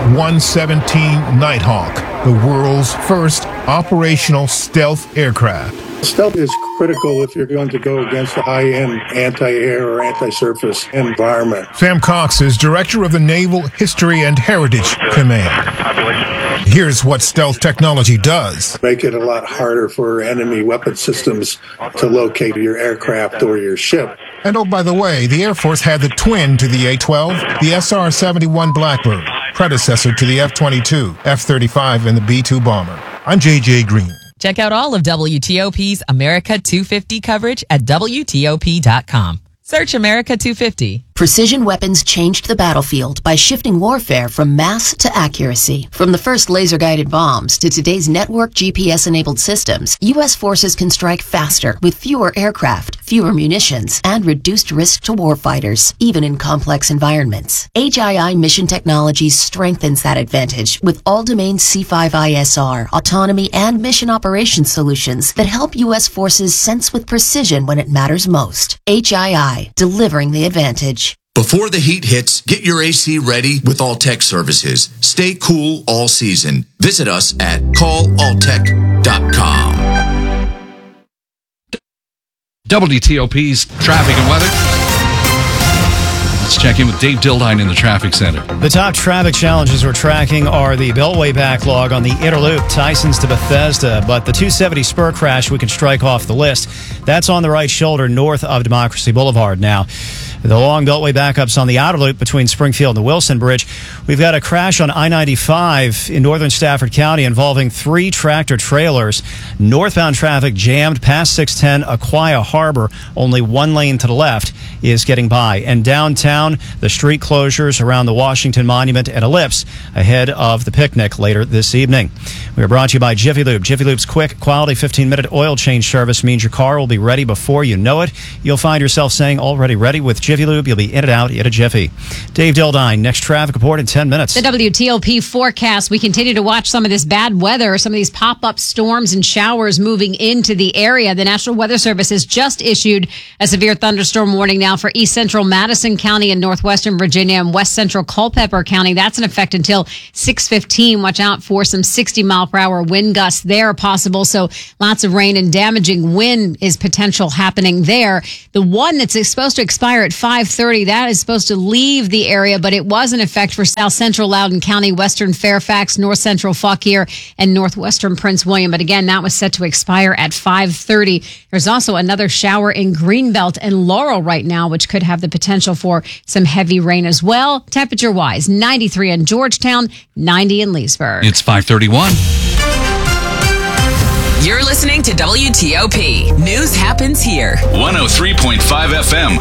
F-117 Nighthawk, the world's first operational stealth aircraft. Stealth is critical if you're going to go against a high-end anti-air or anti-surface environment. Sam Cox is director of the Naval History and Heritage Command. Here's what stealth technology does. Make it a lot harder for enemy weapon systems to locate your aircraft or your ship. And oh, by the way, the Air Force had the twin to the A-12, the SR-71 Blackbird, predecessor to the F-22, F-35, and the B-2 bomber. I'm J.J. Green. Check out all of WTOP's America 250 coverage at WTOP.com. Search America 250. Precision weapons changed the battlefield by shifting warfare from mass to accuracy. From the first laser-guided bombs to today's network GPS-enabled systems, U.S. forces can strike faster with fewer aircraft, fewer munitions, and reduced risk to warfighters, even in complex environments. HII Mission Technologies strengthens that advantage with all-domain C5ISR, autonomy, and mission operations solutions that help U.S. forces sense with precision when it matters most. HII, delivering the advantage. Before the heat hits, get your AC ready with Alltech Services. Stay cool all season. Visit us at callalltech.com. WTOP's traffic and weather. Let's check in with Dave Dildine in the traffic center. The top traffic challenges we're tracking are the Beltway backlog on the Inner Loop, Tysons to Bethesda, but the 270 spur crash we can strike off the list. That's on the right shoulder north of Democracy Boulevard now. With the long Beltway backups on the outer loop between Springfield and the Wilson Bridge, we've got a crash on I-95 in northern Stafford County involving 3 tractor trailers. Northbound traffic jammed past 610 Aquia Harbor. Only one lane to the left is getting by. And downtown, the street closures around the Washington Monument and Ellipse ahead of the picnic later this evening. We are brought to you by Jiffy Lube. Jiffy Lube's quick, quality 15-minute oil change service means your car will be ready before you know it. You'll find yourself saying already ready with Jiffy Lube. You'll be in and out in a jiffy. Dave Dildine, next traffic report in 10 minutes. The WTOP forecast. We continue to watch some of this bad weather, some of these pop-up storms and showers moving into the area. The National Weather Service has just issued a severe thunderstorm warning now for east central Madison County and northwestern Virginia and west central Culpeper County. That's in effect until 6:15. Watch out for some 60-mile-per-hour wind gusts there possible. So lots of rain and damaging wind is potential happening there. The one that's supposed to expire at 5:30, that is supposed to leave the area, but it was in effect for south central Loudoun County, western Fairfax, north central Fauquier, and northwestern Prince William. But again, that was set to expire at 5:30. There's also another shower in Greenbelt and Laurel right now, which could have the potential for some heavy rain as well. Temperature-wise, 93 in Georgetown, 90 in Leesburg. It's 5:31. You're listening to WTOP. News happens here. 103.5 FM,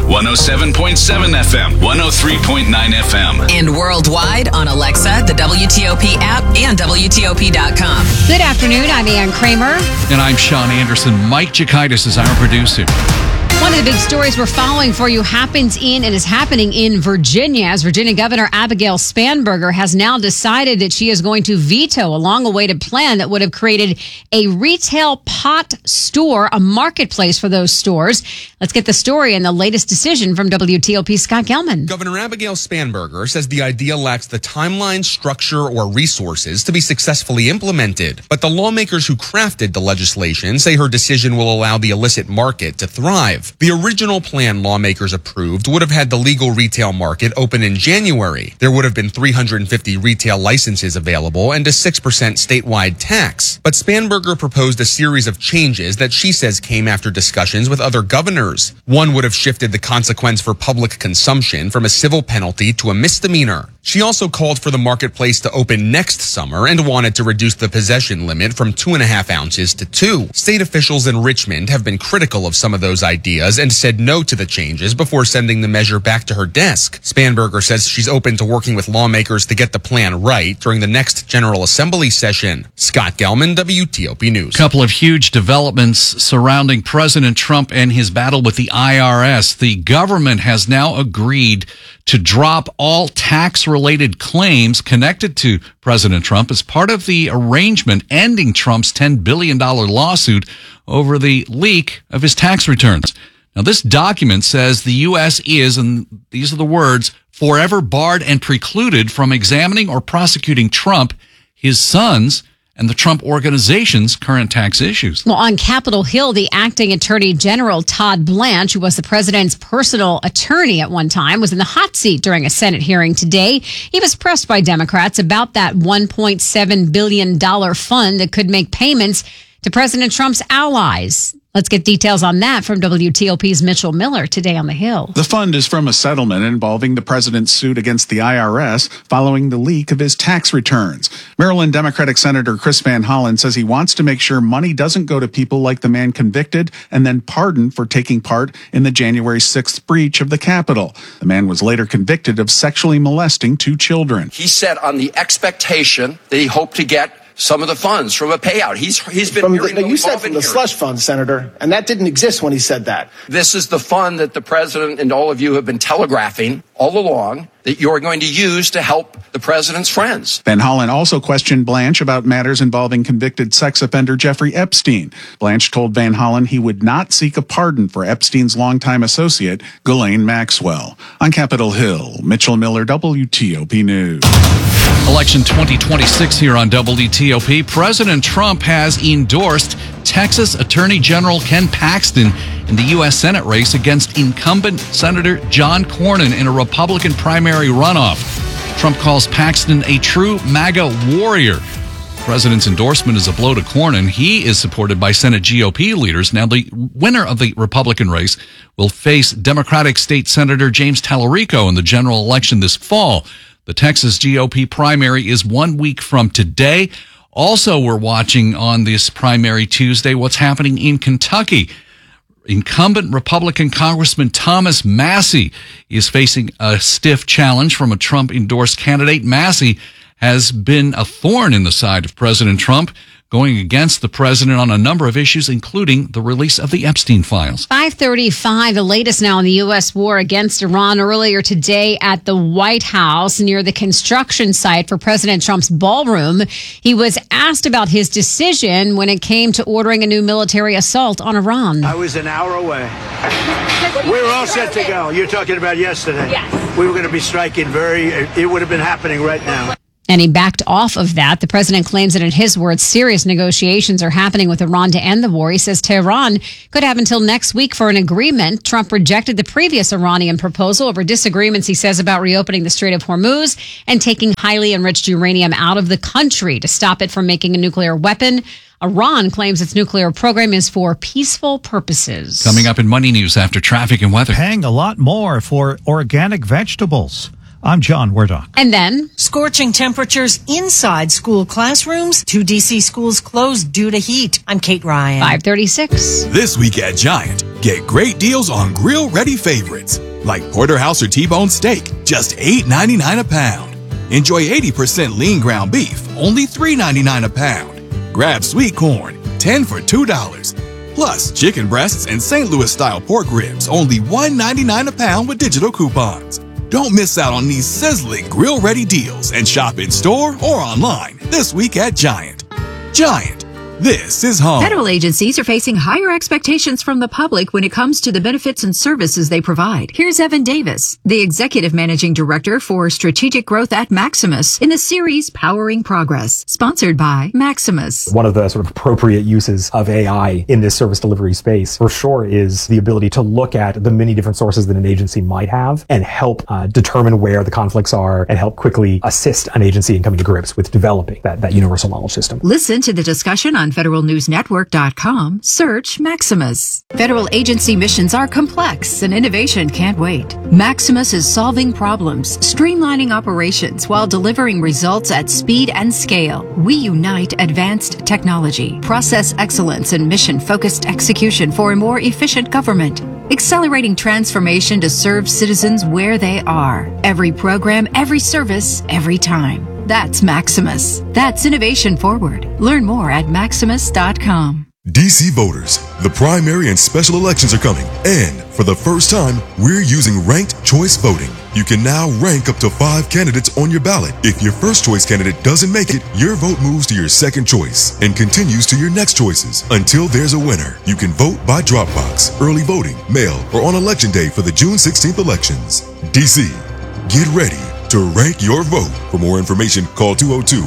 107.7 FM, 103.9 FM. And worldwide on Alexa, the WTOP app, and WTOP.com. Good afternoon. I'm Ann Kramer. And I'm Sean Anderson. Mike Jakaitis is our producer. One of the big stories we're following for you happens in and is happening in Virginia, as Virginia Governor Abigail Spanberger has now decided that she is going to veto a long-awaited plan that would have created a retail pot store, a marketplace for those stores. Let's get the story and the latest decision from WTOP's Scott Gelman. Governor Abigail Spanberger says the idea lacks the timeline, structure, or resources to be successfully implemented. But the lawmakers who crafted the legislation say her decision will allow the illicit market to thrive. The original plan lawmakers approved would have had the legal retail market open in January. There would have been 350 retail licenses available and a 6% statewide tax. But Spanberger proposed a series of changes that she says came after discussions with other governors. One would have shifted the consequence for public consumption from a civil penalty to a misdemeanor. She also called for the marketplace to open next summer and wanted to reduce the possession limit from 2.5 ounces to 2. State officials in Richmond have been critical of some of those ideas and said no to the changes before sending the measure back to her desk. Spanberger says she's open to working with lawmakers to get the plan right during the next General Assembly session. Scott Gelman, WTOP News. Couple of huge developments surrounding President Trump and his battle with the IRS. The government has now agreed to drop all tax-related claims connected to President Trump as part of the arrangement ending Trump's $10 billion lawsuit over the leak of his tax returns. Now, this document says the U.S. is, and these are the words, forever barred and precluded from examining or prosecuting Trump, his sons, and the Trump Organization's current tax issues. Well, on Capitol Hill, the acting Attorney General Todd Blanche, who was the president's personal attorney at one time, was in the hot seat during a Senate hearing today. He was pressed by Democrats about that $1.7 billion fund that could make payments to President Trump's allies. Let's get details on that from WTOP's Mitchell Miller today on the Hill. The fund is from a settlement involving the president's suit against the IRS following the leak of his tax returns. Maryland Democratic Senator Chris Van Hollen says he wants to make sure money doesn't go to people like the man convicted and then pardoned for taking part in the January 6th breach of the Capitol. The man was later convicted of sexually molesting 2 children. He said on the expectation that he hoped to get some of the funds from a payout. He's been you said from the slush fund, Senator, and that didn't exist when he said that. This is the fund that the president and all of you have been telegraphing all along that you're going to use to help the president's friends. Van Hollen also questioned Blanche about matters involving convicted sex offender Jeffrey Epstein. Blanche told Van Hollen he would not seek a pardon for Epstein's longtime associate, Ghislaine Maxwell. On Capitol Hill, Mitchell Miller, WTOP News. Election 2026 here on WTOP. President Trump has endorsed Texas Attorney General Ken Paxton in the U.S. Senate race against incumbent Senator John Cornyn in a Republican primary runoff. Trump calls Paxton a true MAGA warrior. president's endorsement is a blow to Cornyn. He is supported by Senate GOP leaders. Now, the winner of the Republican race will face Democratic State Senator James Tallarico in the general election this fall. The Texas GOP primary is 1 week from today. Also, we're watching on this primary Tuesday what's happening in Kentucky. Incumbent Republican Congressman Thomas Massie is facing a stiff challenge from a Trump-endorsed candidate. Massie has been a thorn in the side of President Trump, going against the president on a number of issues, including the release of the Epstein files. 5:35, the latest now in the U.S. war against Iran. Earlier today at the White House near the construction site for President Trump's ballroom, he was asked about his decision when it came to ordering a new military assault on Iran. I was an hour away. We were all set to go. You're talking about yesterday. Yes. We were going to be striking it would have been happening right now. And he backed off of that. The president claims that, in his words, serious negotiations are happening with Iran to end the war. He says Tehran could have until next week for an agreement. Trump rejected the previous Iranian proposal over disagreements, he says, about reopening the Strait of Hormuz and taking highly enriched uranium out of the country to stop it from making a nuclear weapon. Iran claims its nuclear program is for peaceful purposes. Coming up in Money News after traffic and weather. Paying a lot more for organic vegetables. I'm John Werdock. And then, scorching temperatures inside school classrooms. 2 D.C. schools closed due to heat. I'm Kate Ryan. 5:36. This week at Giant, get great deals on grill-ready favorites like porterhouse or T-bone steak, just $8.99 a pound. Enjoy 80% lean ground beef, only $3.99 a pound. Grab sweet corn, 10 for $2. Plus, chicken breasts and St. Louis-style pork ribs, only $1.99 a pound with digital coupons. Don't miss out on these sizzling grill-ready deals and shop in store or online this week at Giant. Giant, this is home. Federal agencies are facing higher expectations from the public when it comes to the benefits and services they provide. Here's Evan Davis, the Executive Managing Director for Strategic Growth at Maximus, in the series Powering Progress, sponsored by Maximus. One of the sort of appropriate uses of AI in this service delivery space, for sure, is the ability to look at the many different sources that an agency might have and help determine where the conflicts are and help quickly assist an agency in coming to grips with developing that universal knowledge system. Listen to the discussion on federalnewsnetwork.com. Search Maximus. Federal agency missions are complex and innovation can't wait. Maximus is solving problems, streamlining operations while delivering results at speed and scale. We unite advanced technology, process excellence, and mission-focused execution for a more efficient government. Accelerating transformation to serve citizens where they are. Every program, every service, every time. That's Maximus. That's innovation forward. Learn more at maximus.com. DC voters, the primary and special elections are coming, and for the first time, we're using ranked choice voting. You can now rank up to 5 candidates on your ballot. If your first choice candidate doesn't make it, your vote moves to your second choice and continues to your next choices until there's a winner. You can vote by drop box, early voting, mail, or on election day for the June 16th elections. DC, get ready to rank your vote. For more information, call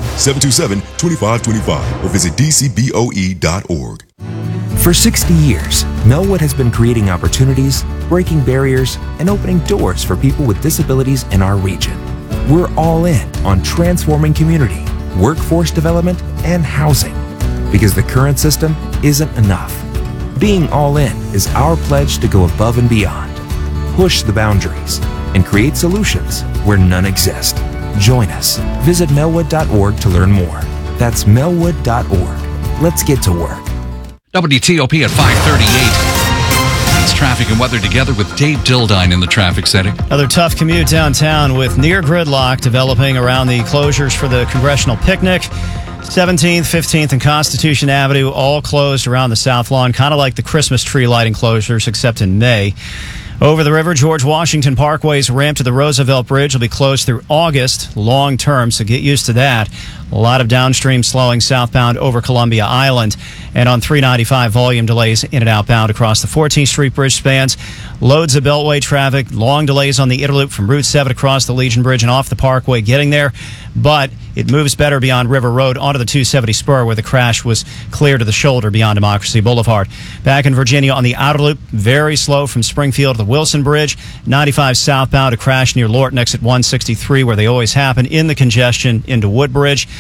202-727-2525 or visit dcboe.org. For 60 years, Melwood has been creating opportunities, breaking barriers, and opening doors for people with disabilities in our region. We're all in on transforming community, workforce development, and housing, because the current system isn't enough. Being all in is our pledge to go above and beyond, push the boundaries, and create solutions where none exist. Join us. Visit melwood.org to learn more. That's melwood.org. Let's get to work. WTOP at 5:38. It's traffic and weather together with Dave Dildine in the traffic setting. Another tough commute downtown with near gridlock developing around the closures for the congressional picnic. 17th, 15th, and Constitution Avenue all closed around the South Lawn, kind of like the Christmas tree lighting closures, except in May. Over the river, George Washington Parkway's ramp to the Roosevelt Bridge will be closed through August, long term, so get used to that. A lot of downstream slowing southbound over Columbia Island. And on 395, volume delays in and outbound across the 14th Street Bridge spans. Loads of Beltway traffic, long delays on the Interloop from Route 7 across the Legion Bridge and off the Parkway getting there. But it moves better beyond River Road onto the 270 spur where the crash was clear to the shoulder beyond Democracy Boulevard. Back in Virginia on the Outer Loop, very slow from Springfield to the Wilson Bridge. 95 southbound, a crash near Lorton exit 163 where they always happen in the congestion into Woodbridge. The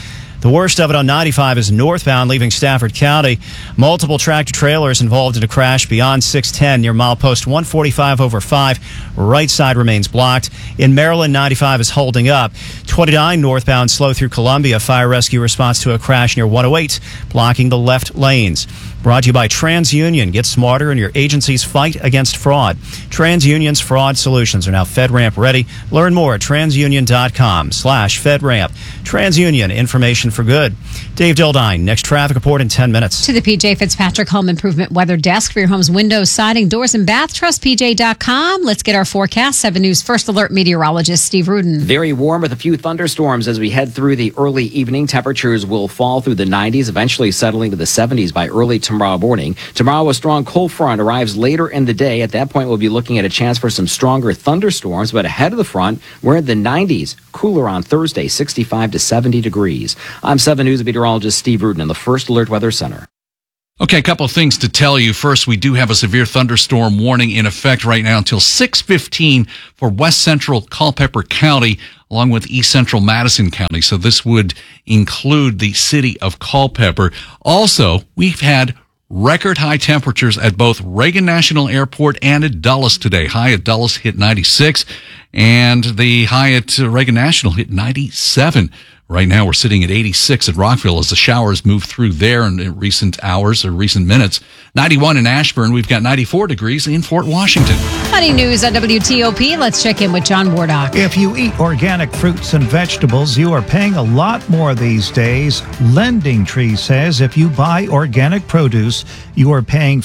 The worst of it on 95 is northbound leaving Stafford County. Multiple tractor trailers involved in a crash beyond 610 near milepost 145 over 5. Right side remains blocked. In Maryland, 95 is holding up. 29 northbound slow through Columbia. Fire rescue response to a crash near 108, blocking the left lanes. Brought to you by TransUnion. Get smarter in your agency's fight against fraud. TransUnion's fraud solutions are now FedRAMP ready. Learn more at transunion.com/FedRAMP. TransUnion, information for good. Dave Dildine, next traffic report in 10 minutes. To the PJ Fitzpatrick Home Improvement Weather Desk for your home's windows, siding, doors, and bath. Trust PJ.com. Let's get our forecast. 7 News First Alert meteorologist Steve Rudin. Very warm with a few thunderstorms as we head through the early evening. Temperatures will fall through the 90s, eventually settling to the 70s by early tomorrow morning. Tomorrow, a strong cold front arrives later in the day. At that point, we'll be looking at a chance for some stronger thunderstorms, but ahead of the front, we're in the 90s. Cooler on Thursday, 65 to 70 degrees. I'm 7 News meteorologist Steve Rudin in the First Alert Weather Center. Okay, a couple of things to tell you. First, we do have a severe thunderstorm warning in effect right now until 6:15 for west central Culpeper County, along with east central Madison County. So this would include the city of Culpeper. Also, we've had record high temperatures at both Reagan National Airport and at Dulles today. High at Dulles hit 96, and the high at Reagan National hit 97. Right now, we're sitting at 86 at Rockville as the showers move through there in recent hours or recent minutes. 91 in Ashburn. We've got 94 degrees in Fort Washington. Honey News on WTOP. Let's check in with John Wardock. If you eat organic fruits and vegetables, you are paying a lot more these days. Lending Tree says if you buy organic produce, you are paying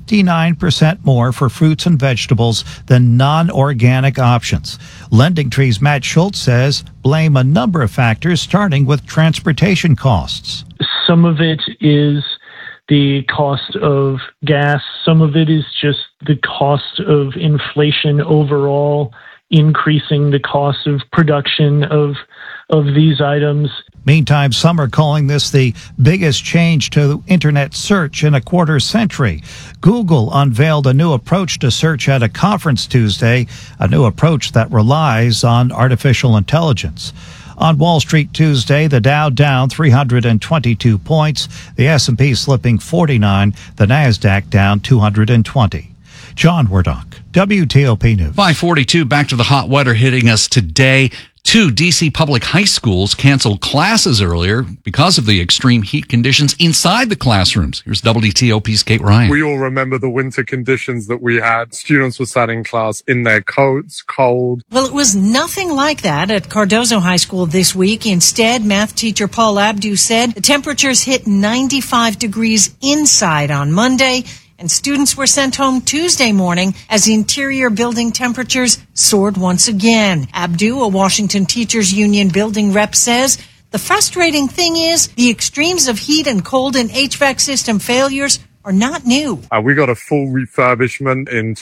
59% more for fruits and vegetables than non-organic options. Lending Tree's Matt Schultz says blame a number of factors, starting with transportation costs. Some of it is the cost of gas. Some of it is just the cost of inflation overall, increasing the cost of production of these items. Meantime, some are calling this the biggest change to internet search in a quarter century. Google unveiled a new approach to search at a conference Tuesday, a new approach that relies on artificial intelligence. On Wall Street Tuesday, the Dow down 322 points, the S&P slipping 49, the Nasdaq down 220. John Wardock, WTOP News. 542, back to the hot weather hitting us today. 2 D.C. public high schools canceled classes earlier because of the extreme heat conditions inside the classrooms. Here's WTOP's Kate Ryan. We all remember the winter conditions that we had. Students were sat in class in their coats, cold. Well, it was nothing like that at Cardozo High School this week. Instead, math teacher Paul Abdu said the temperatures hit 95 degrees inside on Monday, and students were sent home Tuesday morning as interior building temperatures soared once again. Abdu, a Washington Teachers Union building rep, says the frustrating thing is the extremes of heat and cold and HVAC system failures are not new. We got a full refurbishment in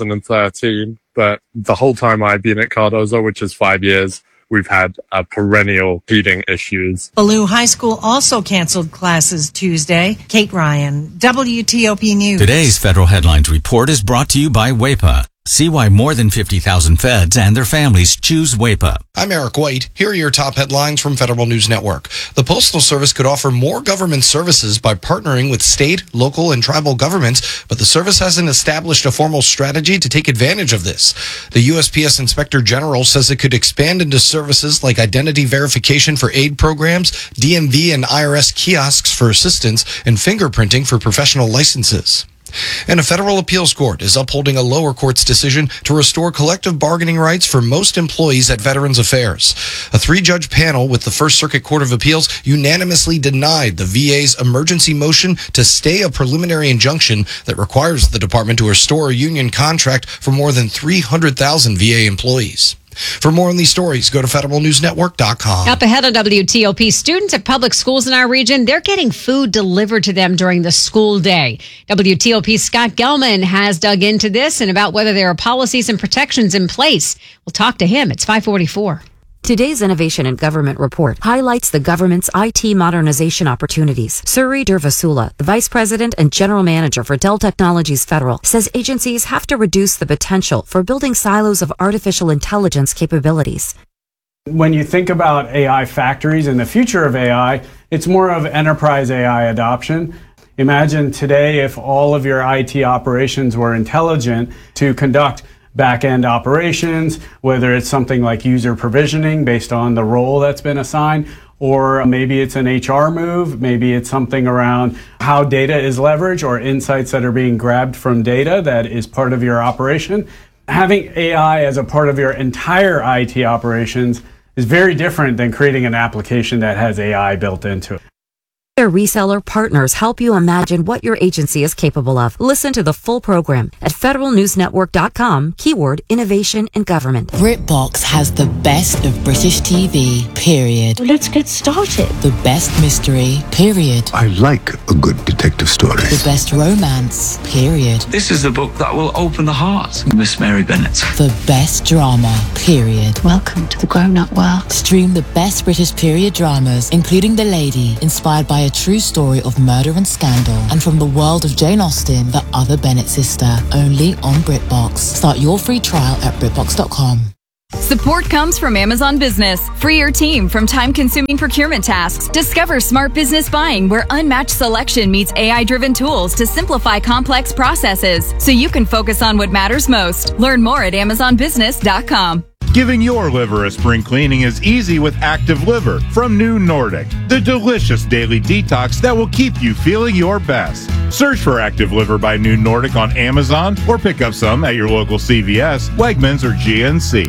2013, but the whole time I've been at Cardozo, which is 5 years, we've had perennial heating issues. Ballou High School also canceled classes Tuesday. Kate Ryan, WTOP News. Today's Federal Headlines Report is brought to you by WAEPA. See why more than 50,000 feds and their families choose WAEPA. I'm Eric White. Here are your top headlines from Federal News Network. The Postal Service could offer more government services by partnering with state, local, and tribal governments, but the service hasn't established a formal strategy to take advantage of this. The USPS Inspector General says it could expand into services like identity verification for aid programs, DMV and IRS kiosks for assistance, and fingerprinting for professional licenses. And a federal appeals court is upholding a lower court's decision to restore collective bargaining rights for most employees at Veterans Affairs. A 3-judge panel with the First Circuit Court of Appeals unanimously denied the VA's emergency motion to stay a preliminary injunction that requires the department to restore a union contract for more than 300,000 VA employees. For more on these stories, go to federalnewsnetwork.com. Up ahead on WTOP, students at public schools in our region, they're getting food delivered to them during the school day. WTOP's Scott Gelman has dug into this and about whether there are policies and protections in place. We'll talk to him. It's 544. Today's Innovation in Government report highlights the government's IT modernization opportunities. Suri Durvasula, the Vice President and General Manager for Dell Technologies Federal, says agencies have to reduce the potential for building silos of artificial intelligence capabilities. When you think about AI factories and the future of AI, It's more of enterprise AI adoption. Imagine today if all of your IT operations were intelligent to conduct back-end operations, whether it's something like user provisioning based on the role that's been assigned, or maybe it's an HR move, maybe it's something around how data is leveraged or insights that are being grabbed from data that is part of your operation. Having AI as a part of your entire IT operations is very different than creating an application that has AI built into it. Their reseller partners help you imagine what your agency is capable of. Listen to the full program at federalnewsnetwork.com, keyword innovation and government. BritBox has the best of British TV, period. Let's get started. The best mystery, period. I like a good detective story. The best romance, period. This is the book that will open the heart of Miss Mary Bennet. The best drama, period. Welcome to the grown-up world. Stream the best British period dramas, including The Lady, inspired by a true story of murder and scandal, and from the world of Jane Austen, the other Bennet sister, only on BritBox. Start your free trial at BritBox.com. Support comes from Amazon Business. Free your team from time-consuming procurement tasks. Discover smart business buying where unmatched selection meets AI-driven tools to simplify complex processes so you can focus on what matters most. Learn more at AmazonBusiness.com. Giving your liver a spring cleaning is easy with Active Liver from New Nordic, the delicious daily detox that will keep you feeling your best. Search for Active Liver by New Nordic on Amazon or pick up some at your local CVS, Wegmans, or GNC.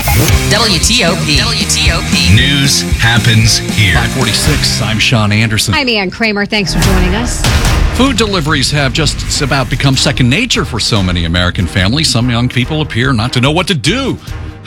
WTOP. News happens here. 546. I'm Sean Anderson. I'm Ann Kramer. Thanks for joining us. Food deliveries have just about become second nature for so many American families. Some young people appear not to know what to do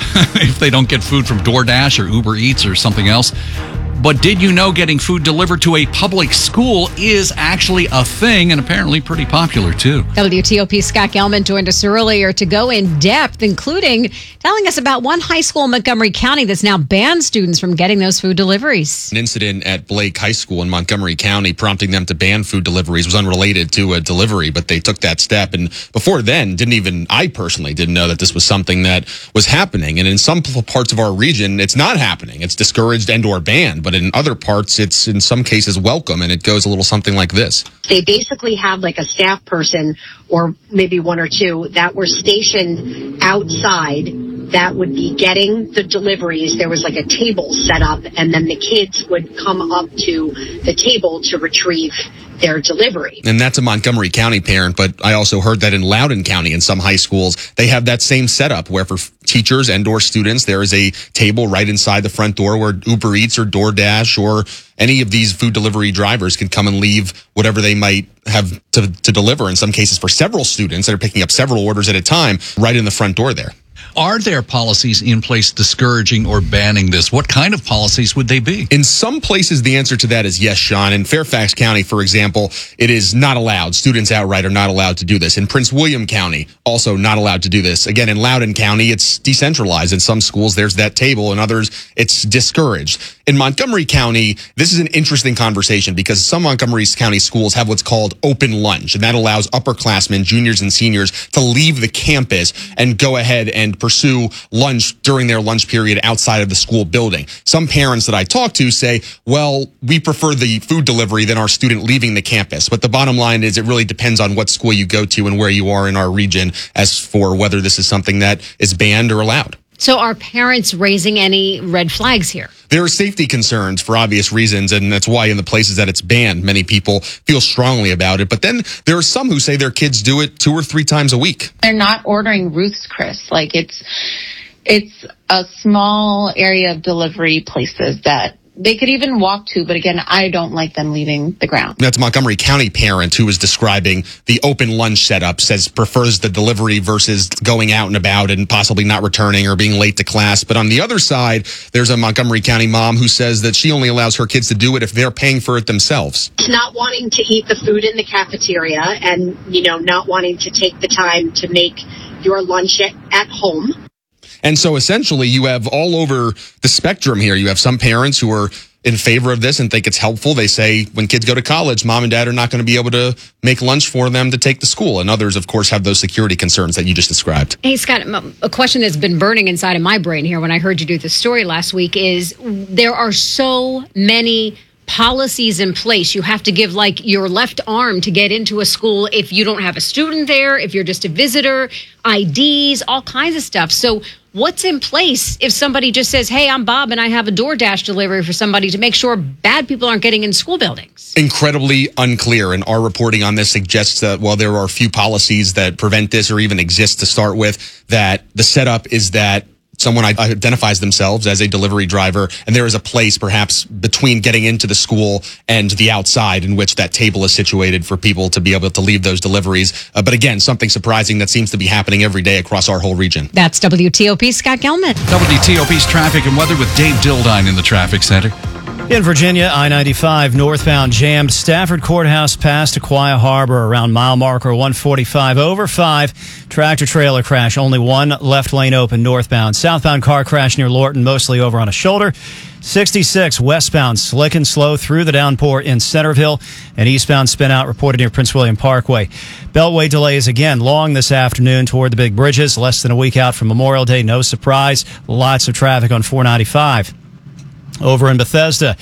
if they don't get food from DoorDash or Uber Eats or something else. But did you know getting food delivered to a public school is actually a thing, and apparently pretty popular too? WTOP's Scott Gelman joined us earlier to go in depth, including telling us about one high school in Montgomery County that's now banned students from getting those food deliveries. An incident at Blake High School in Montgomery County prompting them to ban food deliveries was unrelated to a delivery, but they took that step. And before then, I personally didn't know that this was something that was happening. And in some parts of our region, it's not happening. It's discouraged and or banned. But in other parts, it's in some cases welcome, and it goes a little something like this. They basically have like a staff person or maybe one or two that were stationed outside that would be getting the deliveries. There was like a table set up, and then the kids would come up to the table to retrieve their delivery. And that's a Montgomery County parent, but I also heard that in Loudoun County in some high schools, they have that same setup where for teachers and or students, there is a table right inside the front door where Uber Eats or DoorDash or any of these food delivery drivers can come and leave whatever they might have to deliver, in some cases for several students that are picking up several orders at a time, right in the front door there. Are there policies in place discouraging or banning this? What kind of policies would they be? In some places, the answer to that is yes, Sean. In Fairfax County, for example, it is not allowed. Students outright are not allowed to do this. In Prince William County, also not allowed to do this. Again, in Loudoun County, it's decentralized. In some schools, there's that table. In others, it's discouraged. In Montgomery County, this is an interesting conversation because some Montgomery County schools have what's called open lunch, and that allows upperclassmen, juniors and seniors to leave the campus and go ahead and pursue lunch during their lunch period outside of the school building. Some parents that I talk to say, well, we prefer the food delivery than our student leaving the campus. But the bottom line is it really depends on what school you go to and where you are in our region as for whether this is something that is banned or allowed. So are parents raising any red flags here? There are safety concerns for obvious reasons, and that's why in the places that it's banned, many people feel strongly about it. But then there are some who say their kids do it 2 or 3 times a week. They're not ordering Ruth's Chris. Like it's a small area of delivery places that they could even walk to, but again, I don't like them leaving the ground. That's Montgomery County parent who was describing the open lunch setup, says prefers the delivery versus going out and about and possibly not returning or being late to class. But on the other side, there's a Montgomery County mom who says that she only allows her kids to do it if they're paying for it themselves. Not wanting to eat the food in the cafeteria and, not wanting to take the time to make your lunch at home. And so essentially you have all over the spectrum here. You have some parents who are in favor of this and think it's helpful. They say when kids go to college, mom and dad are not going to be able to make lunch for them to take to school. And others, of course, have those security concerns that you just described. Hey, Scott, a question that's been burning inside of my brain here when I heard you do this story last week is there are so many policies in place. You have to give like your left arm to get into a school if you don't have a student there, if you're just a visitor, IDs, all kinds of stuff. So what's in place if somebody just says, hey, I'm Bob and I have a DoorDash delivery for somebody, to make sure bad people aren't getting in school buildings? Incredibly unclear. And our reporting on this suggests that while there are few policies that prevent this or even exist to start with, that the setup is that someone identifies themselves as a delivery driver, and there is a place perhaps between getting into the school and the outside in which that table is situated for people to be able to leave those deliveries. But again, something surprising that seems to be happening every day across our whole region. That's WTOP's Scott Gelman. WTOP's traffic and weather with Dave Dildine in the traffic center. In Virginia, I-95 northbound jammed. Stafford Courthouse past Aquia Harbor around mile marker 145 over 5. Tractor trailer crash, only one left lane open northbound. Southbound car crash near Lorton, mostly over on a shoulder. 66 westbound slick and slow through the downpour in Centerville. And eastbound spin out reported near Prince William Parkway. Beltway delays again long this afternoon toward the big bridges. Less than a week out from Memorial Day. No surprise. Lots of traffic on 495. Over in Bethesda,